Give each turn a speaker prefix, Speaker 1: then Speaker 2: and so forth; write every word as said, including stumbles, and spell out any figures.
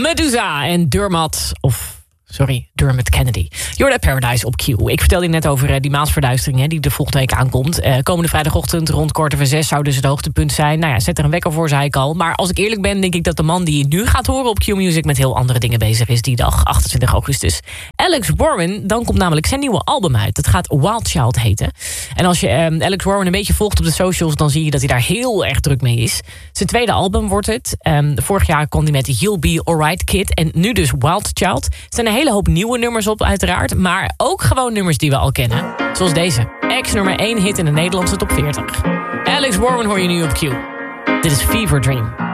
Speaker 1: Medusa en Dermot, of... Sorry, Dermot Kennedy. You're Paradise op Q. Ik vertelde je net over uh, die maasverduistering... Hè, die de volgende week aankomt. Uh, komende vrijdagochtend rond kwart over zes zou dus het hoogtepunt zijn. Nou ja, zet er een wekker voor, zei ik al. Maar als ik eerlijk ben, denk ik dat de man die je nu gaat horen op Q-Music... met heel andere dingen bezig is die dag, achtentwintig augustus. Alex Warren, dan komt namelijk zijn nieuwe album uit. Het gaat Wild Child heten. En als je um, Alex Warren een beetje volgt op de socials... dan zie je dat hij daar heel erg druk mee is. Zijn tweede album wordt het. Um, vorig jaar kwam hij met You'll Be Alright Kid. En nu dus Wild Child. Het zijn een hele hoop nieuwe nummers op uiteraard... maar ook gewoon nummers die we al kennen. Zoals deze. Ex nummer één hit in de Nederlandse top veertig. Alex Warren hoor je nu op Q. Dit is Fever Dream.